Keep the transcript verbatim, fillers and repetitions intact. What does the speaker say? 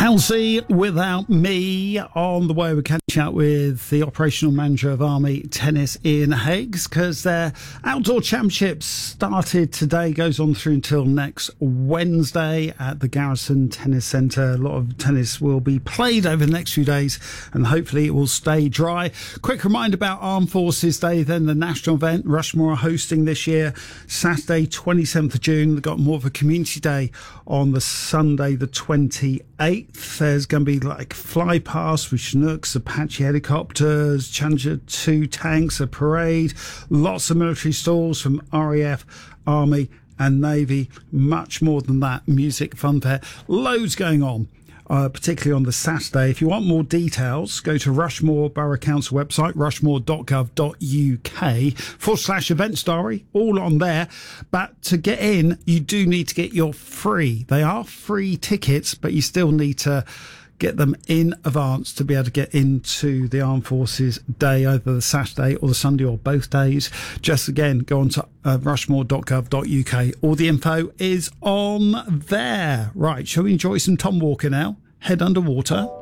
Halsey Without Me. On the way, we're catching up with the operational manager of Army Tennis, Ian Higgs, because their outdoor championships started today, goes on through until next Wednesday at the Garrison Tennis Centre. A lot of tennis will be played over the next few days, and hopefully it will stay dry. Quick reminder about Armed Forces Day, then the national event Rushmore are hosting this year, Saturday twenty-seventh of June. They've got more of a community day on the Sunday the twenty-eighth. There's going to be like fly past with Chinooks, Apache helicopters, Challenger two tanks, a parade, lots of military stalls from R A F, Army and Navy, much more than that, music, funfair, loads going on. Uh, particularly on the Saturday. If you want more details, go to Rushmore Borough Council website, rushmore dot gov dot U K forward slash events diary, all on there. But to get in, you do need to get your free. They are free tickets, but you still need to get them in advance to be able to get into the Armed Forces Day, either the Saturday or the Sunday or both days. Just again, go on to uh, rushmore dot gov dot U K. All the info is on there. Right, shall we enjoy some Tom Walker now? Head Underwater.